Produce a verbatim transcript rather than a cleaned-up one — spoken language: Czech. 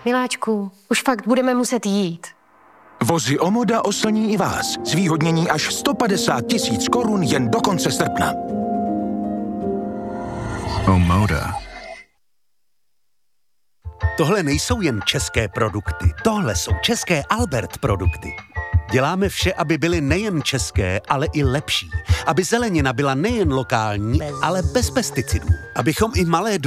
Miláčku, už fakt budeme muset jít. Vozy Omoda oslní i vás. Zvýhodnění až sto padesát tisíc korun jen do konce srpna. Omoda. Tohle nejsou jen české produkty, tohle jsou české Albert produkty. Děláme vše, aby byly nejen české, ale i lepší. Aby zelenina byla nejen lokální, ale bez pesticidů. Abychom i malé